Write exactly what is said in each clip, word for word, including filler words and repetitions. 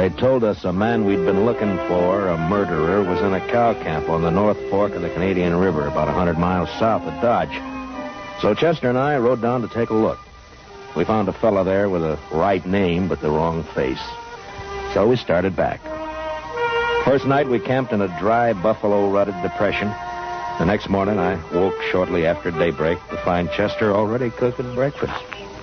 They told us a man we'd been looking for, a murderer, was in a cow camp on the North Fork of the Canadian River, about a hundred miles south of Dodge. So Chester and I rode down to take a look. We found a fella there with a right name but the wrong face. So we started back. First night we camped in a dry, buffalo-rutted depression. The next morning I woke shortly after daybreak to find Chester already cooking breakfast.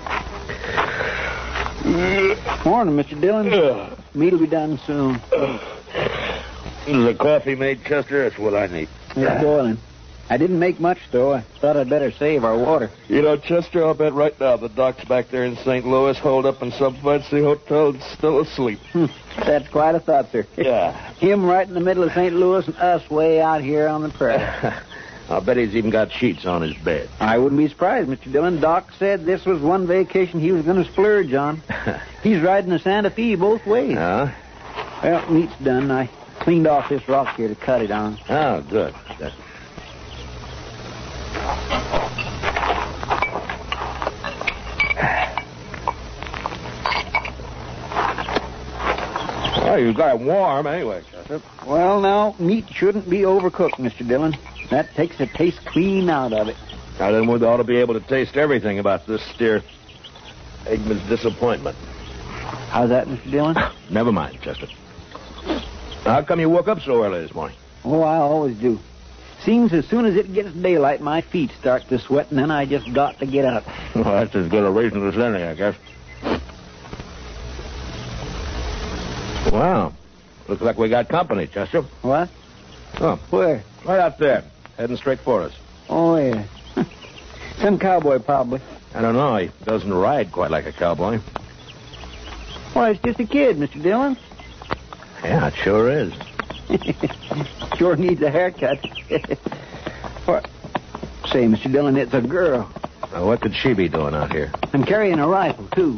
Morning, Mister Dillon. Uh, Meat'll be done soon. Uh, is the coffee made, Chester? That's what I need. It's boiling. I didn't make much, though. I thought I'd better save our water. You know, Chester, I'll bet right now the doc's back there in Saint Louis, holed up in some fancy hotel, and still asleep. Hmm. That's quite a thought, sir. Yeah. Him right in the middle of Saint Louis and us way out here on the prairie. I'll bet he's even got sheets on his bed. I wouldn't be surprised, Mister Dillon. Doc said this was one vacation he was going to splurge on. He's riding the Santa Fe both ways. Huh? Well, meat's done. I cleaned off this rock here to cut it on. Oh, good. Good. Well, you got it warm anyway, Chester. Well, now, meat shouldn't be overcooked, Mister Dillon. That takes the taste clean out of it. Now, then we ought to be able to taste everything about this steer. Eggman's disappointment. How's that, Mister Dillon? Never mind, Chester. How come you woke up so early this morning? Oh, I always do. Seems as soon as it gets daylight, my feet start to sweat, and then I just got to get up. Well, that's as good a reason as any, I guess. Wow. Looks like we got company, Chester. What? Oh. Where? Right out there, heading straight for us. Oh, yeah. Some cowboy, probably. I don't know. He doesn't ride quite like a cowboy. Why, it's just a kid, Mister Dillon. Yeah, it sure is. Sure needs a haircut. What? Say, Mister Dillon, it's a girl. Now, what could she be doing out here? I'm carrying a rifle, too.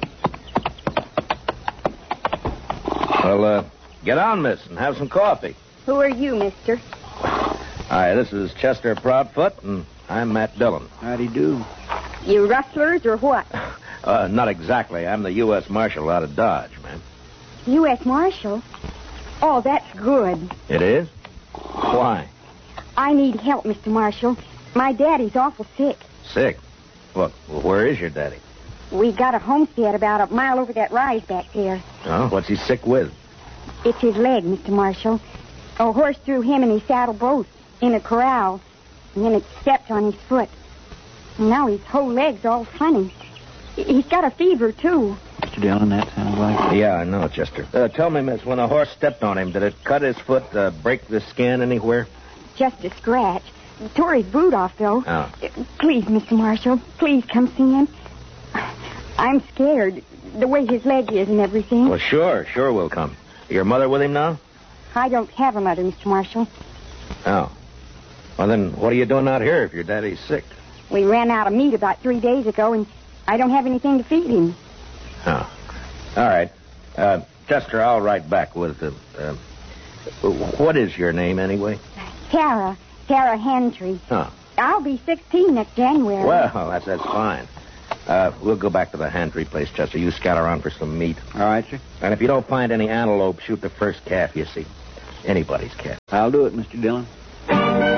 Well, uh, get on, miss, and have some coffee. Who are you, mister? Hi, this is Chester Proudfoot, and I'm Matt Dillon. Howdy do. You rustlers or what? Uh, not exactly. I'm the U S Marshal out of Dodge, ma'am. U S Marshal? Oh, that's good. It is? Why? I need help, Mister Marshal. My daddy's awful sick. Sick? Look, well, where is your daddy? We got a homestead about a mile over that rise back there. Oh, what's he sick with? It's his leg, Mister Marshal. A horse threw him and his saddle both in a corral, and then it stepped on his foot. And now his whole leg's all funny. He's got a fever, too. Mister Dillon, that sounds like... Yeah, I know, Chester. Uh, tell me, miss, when a horse stepped on him, did it cut his foot, uh, break the skin anywhere? Just a scratch. Tore his boot off, though. Oh. Please, Mister Marshal, please come see him. I'm scared, the way his leg is and everything. Well, sure, sure we'll come. Your mother with him now? I don't have a mother, Mister Marshal. Oh. Well, then what are you doing out here if your daddy's sick? We ran out of meat about three days ago, and I don't have anything to feed him. Oh. All right. Uh, Chester, I'll write back with... Uh, uh, what is your name, anyway? Tara. Tara Hantry. Oh. I'll be sixteen next January. Well, that's, that's fine. Uh, we'll go back to the Hantry place, Chester. You scout around for some meat. All right, sir. And if you don't find any antelope, shoot the first calf you see. Anybody's calf. I'll do it, Mister Dillon.